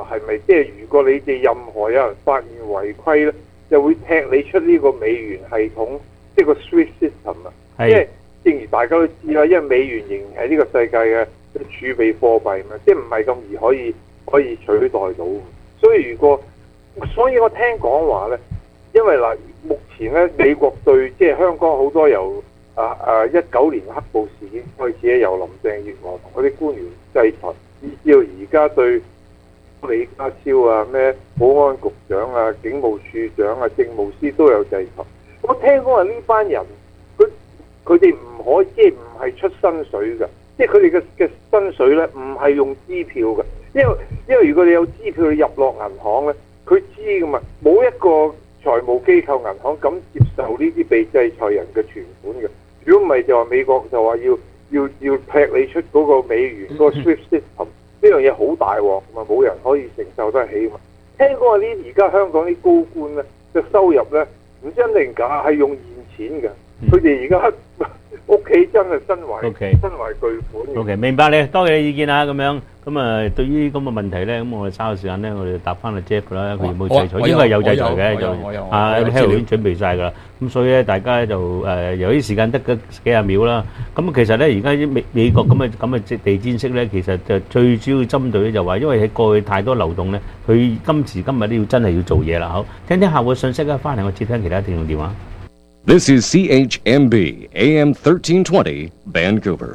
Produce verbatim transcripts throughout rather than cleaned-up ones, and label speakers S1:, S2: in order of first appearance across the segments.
S1: 係咪即係如果你哋任何有人發現違規咧，就會踢你出呢個美元系統，即係個 SWIFT system 啊。即係正如大家都知啦，因為美元仍然係呢個世界嘅儲備貨幣嘛，即係唔係咁易可以可以取代到。所以如果，所以我聽講話咧，因為嗱，目前咧美國對即係香港好多由啊啊一九年黑暴事件開始咧，由林鄭月娥同嗰啲官員制裁，以至到而家對李家超啊、咩保安局長啊、警務處長啊、政務司都有制裁。我聽講話呢班人，佢佢哋唔可以即係唔係出薪水㗎，即係佢哋嘅嘅薪水咧唔係用支票㗎，因為因為如果你有支票你入落銀行咧，佢知㗎嘛，冇一個財務機構銀行敢接受呢啲被制裁人嘅存款嘅。如果唔係就話美國就話要要要踢你出嗰個美元嗰個 SWIFT system， 呢樣嘢好大鑊，嘛冇人可以承受得起嘛。聽講話呢而家香港啲高官咧嘅收入咧唔知真定假，係用現錢嘅。佢哋而家屋企真係身懷
S2: OK
S1: 身懷巨款。
S2: OK， 明白你，多謝你意見啊，咁樣咁啊，對於咁嘅問題咧，咁我哋稍後時間咧，我哋答翻阿 Jeff 啦，佢有冇制裁？應該係有制裁嘅，就啊 Harold 已經準備曬㗎啦。咁所以咧，大家就誒由於時間得嗰幾廿秒啦，咁其實咧，而家美美國咁嘅咁嘅地氈式咧，其實就最主要針對咧就話，因為喺過去太多流動咧，佢今時今日都要真係要做嘢啦。好，聽聽客戶信息啦，翻嚟我接聽其他聽眾電話。
S3: This is C H M B A M thirteen twenty Vancouver.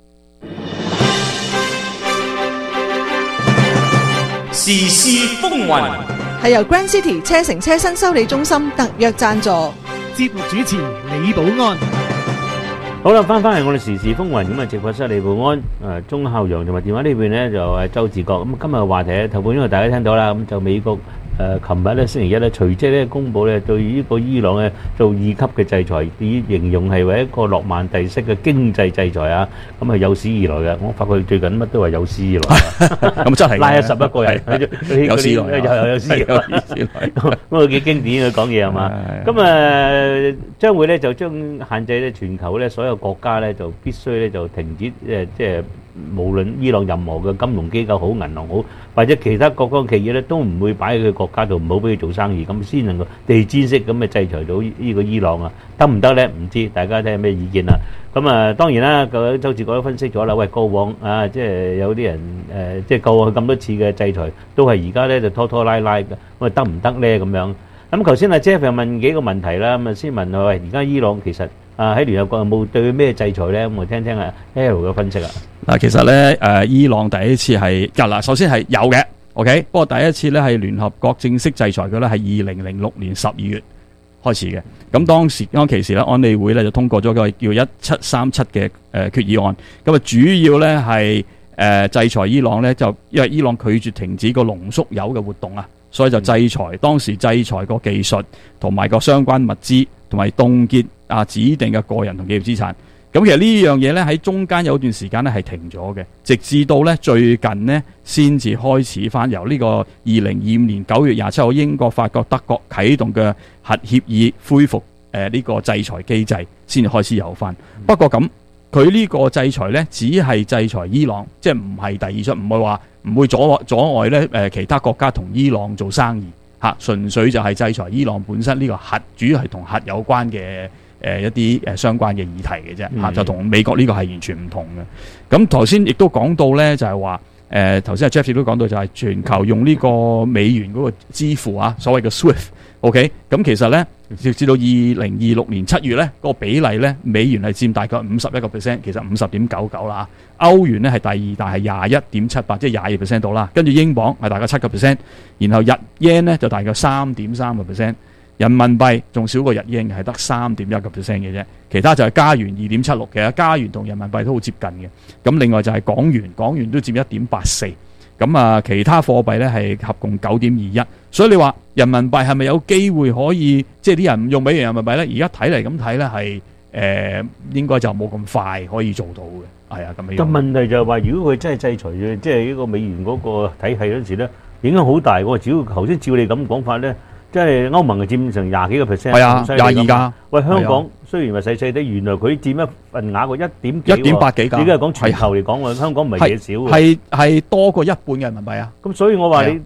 S4: 時事風雲
S5: 係由 Grand City 車城車新修理中心特約贊助，
S6: 節目主持李寶安。
S2: 好啦，翻翻嚟我哋時事風雲咁啊，直播室李寶安、誒鐘孝陽同埋電話呢邊咧就係周志國。咁今日嘅話題咧，頭半因為大家聽到啦，咁就美國。誒，琴日咧星期一咧，隨即咧公佈咧對呢個伊朗咧做二級嘅制裁，以形容係為一個諾曼第式嘅經濟制裁啊！咁係有史以來嘅，我發覺最近乜都話有史以來，
S7: 咁真係
S2: 拉咗十一個人，
S7: 有史以來，
S2: 又有史以來，咁啊幾經典佢講嘢係嘛？咁啊將會咧就將限制咧全球咧所有國家咧就必須咧就停止誒即係。無論伊朗任何嘅金融機構好、銀行好，或者其他各個企業咧，都唔會擺喺佢國家度，唔好俾佢做生意，咁先能夠地氈式咁嘅制裁到呢個伊朗啊，得唔得咧？唔知，大家睇下咩意見啦。咁啊，當然啦，個周志國都分析咗啦。喂，過往啊，即係有啲人誒，即係過往咁多次嘅制裁，都係而家咧就拖拖拉拉嘅，咁啊得唔得咧？咁樣。咁頭先阿 Jeff 又問幾個問題啦，咁啊先問佢喂，而家伊朗其實啊喺聯合國有冇對佢咩制裁咧？咁我聽聽阿 Harold 嘅分析啊。
S7: 嗱，其實咧誒，伊朗第一次係嗱，首先係有嘅 ，OK。不過第一次咧係聯合國正式制裁佢咧係二零零六年十二月開始嘅。咁當時當其時咧，安理會咧就通過咗個叫一七三七嘅誒決議案。咁啊，主要咧係誒制裁伊朗咧，就因為伊朗拒絕停止個濃縮鈾嘅活動啊。所以就制裁，當時制裁個技術同埋個相關物資，同埋凍結啊指定嘅個人同企業資產。咁其實呢樣嘢咧喺中間有段時間咧係停咗嘅，直至到咧最近呢先至開始翻由呢個二零二五年九月廿七號英國、法國、德國啟動嘅核協議恢復誒呢個制裁機制，先至開始有翻。不過咁佢呢個制裁咧只係制裁伊朗，即係唔係第二出，唔係話。唔會阻阻礙咧誒其他國家同伊朗做生意嚇，純粹就係制裁伊朗本身呢個核，主要係同核有關嘅誒一啲誒相關嘅議題嘅啫嚇，就同美國呢個係完全唔同嘅。咁頭先亦都講到咧，就係話誒頭先阿 Jeff 亦都講到就係全球用呢個美元嗰個支付啊，所謂嘅 SWIFT。OK， 咁其實咧，直至到二零二六年七月咧，嗰個比例咧，美元係佔大概五十一個 percent， 其實五十點九九啦。歐元咧係第二大，係廿一點七八，即係廿二 percent 到啦。跟住英鎊係大概七個 percent， 然後日 yen 咧就大概三點三個 percent， 人民幣仲少過日英，係得三點一個 percent 嘅啫。其他就係加元二點七六，其實加元同人民幣都好接近嘅。咁另外就係港元，港元都佔一點八四。咁啊，其他貨幣咧係合共九點二一，所以你話人民幣係咪有機會可以，即係啲人唔用美元人民幣咧？而家睇嚟咁睇咧係誒，應該就冇咁快可以做到嘅，係啊咁樣。
S2: 咁問題就係話，如果佢真係制裁嘅，即係呢個美元嗰個體系嗰陣時咧，影響好大喎。只要頭先照你咁講法咧，即係歐盟係佔成廿幾個 percent，
S7: 係啊，廿二㗎。喂，
S2: 香港雖然話細細啲，原來佢佔一份額個一點
S7: 一點八幾㗎。
S2: 而家係講全球嚟講喎，香港唔係嘢少喎。
S7: 係係多過一半嘅人民幣啊。
S2: 咁所以我話你